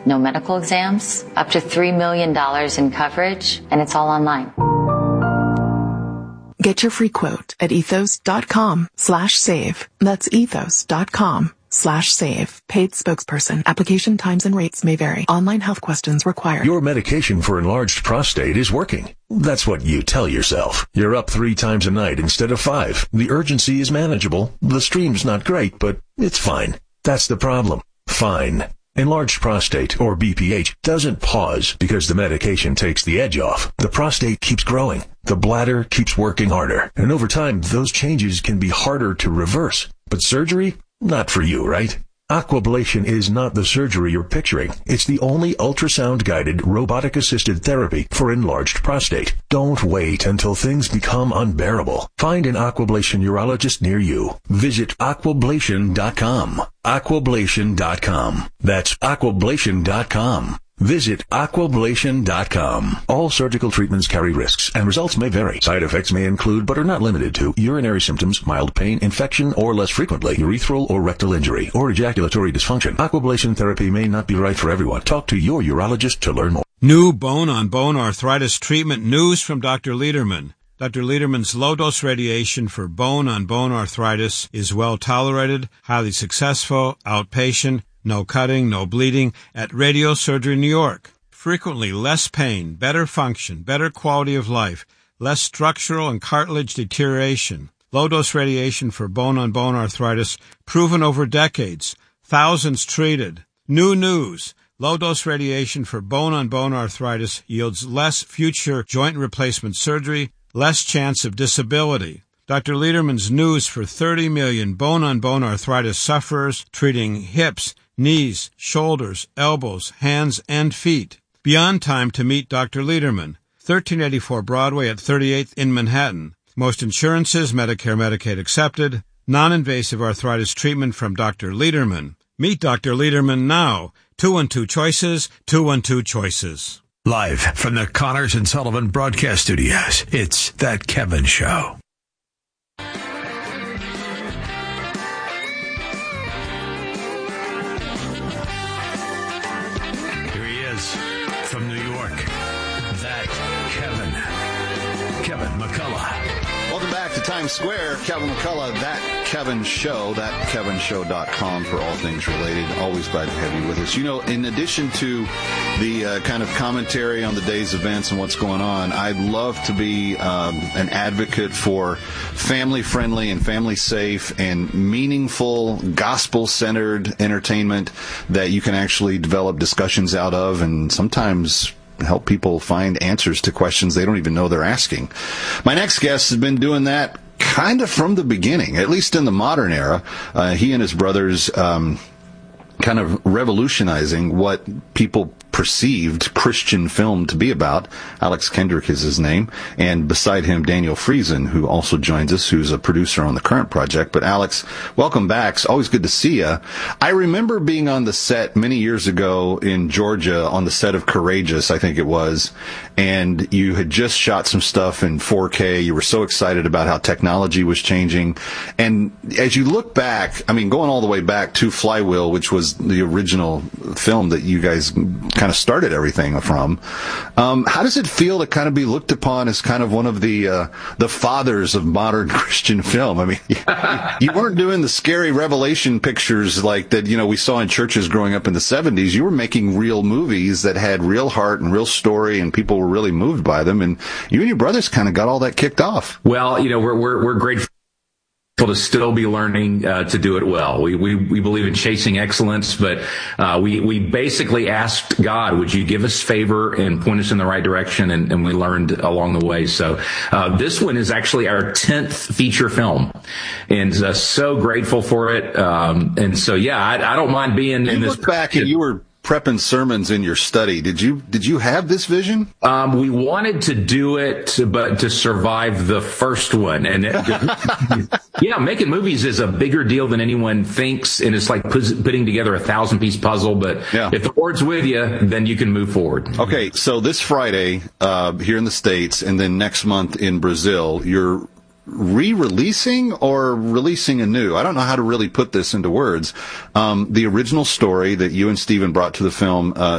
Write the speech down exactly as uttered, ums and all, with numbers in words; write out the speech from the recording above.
no medical exams, up to three million dollars in coverage, and it's all online. Get your free quote at ethos.com slash save. That's ethos.com slash save. Paid spokesperson. Application times and rates may vary. Online health questions required. Your medication for enlarged prostate is working. That's what you tell yourself. You're up three times a night instead of five. The urgency is manageable. The stream's not great, but it's fine. That's the problem. Fine. Enlarged prostate, or B P H, doesn't pause because the medication takes the edge off. The prostate keeps growing. The bladder keeps working harder. And over time, those changes can be harder to reverse. But surgery? Not for you, right? Aquablation is not the surgery you're picturing. It's the only ultrasound-guided, robotic-assisted therapy for enlarged prostate. Don't wait until things become unbearable. Find an Aquablation urologist near you. Visit aquablation dot com. aquablation dot com. That's aquablation dot com. Visit aquablation dot com. All surgical treatments carry risks, and results may vary. Side effects may include, but are not limited to, urinary symptoms, mild pain, infection, or less frequently, urethral or rectal injury, or ejaculatory dysfunction. Aquablation therapy may not be right for everyone. Talk to your urologist to learn more. New bone-on-bone arthritis treatment news from Doctor Lederman. Doctor Lederman's low-dose radiation for bone-on-bone arthritis is well tolerated, highly successful, outpatient, no cutting, no bleeding, at Radiosurgery New York. Frequently less pain, better function, better quality of life, less structural and cartilage deterioration. Low-dose radiation for bone-on-bone arthritis, proven over decades. Thousands treated. New news. Low-dose radiation for bone-on-bone arthritis yields less future joint replacement surgery, less chance of disability. Doctor Lederman's news for thirty million bone-on-bone arthritis sufferers, treating hips, knees, shoulders, elbows, hands, and feet. Beyond time to meet Doctor Lederman. thirteen eighty-four Broadway at thirty-eighth in Manhattan. Most insurances, Medicare, Medicaid accepted. Non-invasive arthritis treatment from Doctor Lederman. Meet Doctor Lederman now. two one two Choices, two one two Choices. Live from the Connors and Sullivan Broadcast Studios, it's That Kevin Show. From New York, that Kevin, Kevin McCullough. Welcome back to Times Square. Kevin McCullough, That Kevin Show, that kevin show dot com for all things related. Always glad to have you with us. You know, in addition to the uh, kind of commentary on the day's events and what's going on, I'd love to be um, an advocate for family-friendly and family-safe and meaningful, gospel-centered entertainment that you can actually develop discussions out of and sometimes help people find answers to questions they don't even know they're asking. My next guest has been doing that kind of from the beginning, at least in the modern era. Uh, he and his brothers um, kind of revolutionizing what people perceived Christian film to be about. Alex Kendrick is his name, and beside him, Daniel Friesen, who also joins us, who's a producer on the current project. But Alex, welcome back. It's always good to see you. I remember being on the set many years ago in Georgia, on the set of Courageous, I think it was, and you had just shot some stuff in four K. You were so excited about how technology was changing. And as you look back, I mean, going all the way back to Flywheel, which was the original film that you guys kind of started everything from. Um, how does it feel to kind of be looked upon as kind of one of the uh, the fathers of modern Christian film? I mean, you weren't doing the scary Revelation pictures like that, you know, we saw in churches growing up in the seventies. You were making real movies that had real heart and real story, and people were really moved by them. And you and your brothers kind of got all that kicked off. Well, you know, we're we're, we're grateful to still be learning uh, to do it well. We, we we believe in chasing excellence, but uh, we we basically asked God, would you give us favor and point us in the right direction, and, and we learned along the way. So uh, this one is actually our tenth feature film, and uh, so grateful for it. Um, and so, yeah, I, I don't mind being you in this. Look back and you were prepping sermons in your study. Did you did you have this vision? Um, we wanted to do it, but to survive the first one. And it, yeah, making movies is a bigger deal than anyone thinks, and it's like putting together a thousand piece puzzle. But yeah. If the Lord's with you, then you can move forward. Okay, so this Friday uh, here in the States, and then next month in Brazil, you're re-releasing or releasing anew? I don't know how to really put this into words. Um, the original story that you and Steven brought to the film, uh,